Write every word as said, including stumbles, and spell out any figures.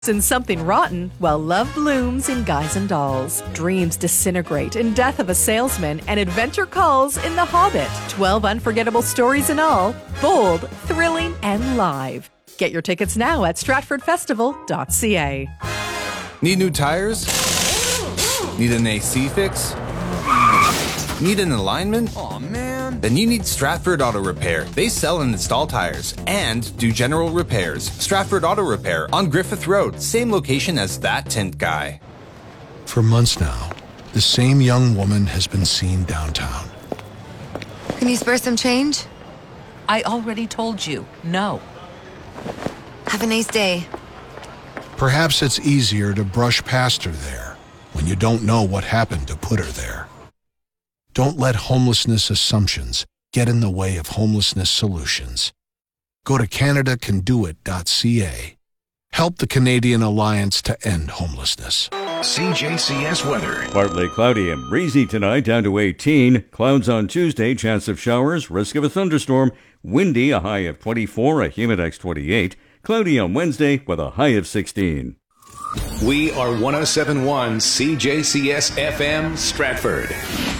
In something rotten, well, love blooms in Guys and Dolls. Dreams disintegrate in Death of a Salesman, and adventure calls in The Hobbit. twelve unforgettable stories in all, bold, thrilling, and live. Get your tickets now at stratford festival dot c a. Need new tires? Need an A C fix? Need an alignment? Aw, man. Then you need Stratford Auto Repair. They sell and install tires and do general repairs. Stratford Auto Repair on Griffith Road, same location as that tint guy. For months now, the same young woman has been seen downtown. Can you spare some change? I already told you, no. Have a nice day. Perhaps it's easier to brush past her there when you don't know what happened to put her there. Don't let homelessness assumptions get in the way of homelessness solutions. Go to canada can do it dot c a. Help the Canadian Alliance to End Homelessness. C J C S weather. Partly cloudy and breezy tonight, down to eighteen. Clouds on Tuesday, chance of showers, risk of a thunderstorm. Windy, a high of twenty-four, a humidex twenty-eight. Cloudy on Wednesday with a high of sixteen. We are one oh seven point one C J C S F M Stratford.